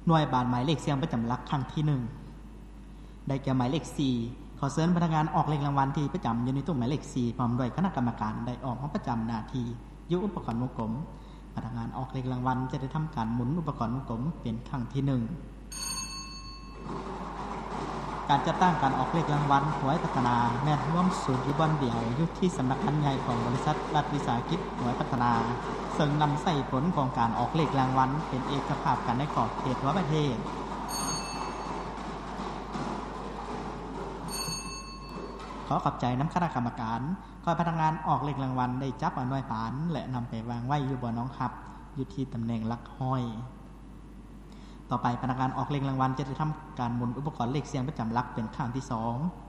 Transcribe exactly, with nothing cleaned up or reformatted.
หน่วยบานหมายเลขเสียงประจำหลักครั้งที่หนึ่งได้แก่หมายเลขสี่ขอเชิญพนักงานออกเลขรางวัลที่ประจำอยู่ในตู้หมายเลขสี่พร้อมด้วยคณะกรรมการได้ออกมาประจำหน้าที่อยู่อุปกรณ์วงกลมพนักงานออกเลขรางวัลจะได้ทำการหมุนอุปกรณ์วงกลมเป็นครั้งที่หนึ่งการจัดตั้งการออกเลขรางวัลหวยพัฒนาแม่นร่วมศูนย์อยู่บ่อนเดียวอยู่ที่สำนักงานใหญ่ของบริษัทรัฐวิสาหกิจหวยพัฒนาซึ่งนำใส่ผลของการออกเลขรางวัลเป็นเอกภาพกันในขอบเขตทั่วประเทศขอขอบใจน้ำคณะกรรมการคอยพนักงานออกเลขรางวัลได้จับเอาหน่วยปานและนำไปวางไว้อยู่บนน้องหับอยู่ที่ตำแหน่งหลักห้อยต่อไปพนักงานออกเลขรางวัลจะได้ทำการหมุนอุปกรณ์เลขเสียงประจำหลักเป็นครั้งที่สอง